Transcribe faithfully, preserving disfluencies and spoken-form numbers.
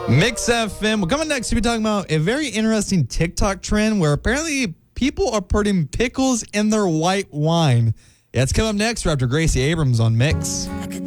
Mix F M. Well, coming next, we'll be talking about a very interesting TikTok trend where apparently people are putting pickles in their white wine. Yeah, it's coming up next right after Gracie Abrams on Mix.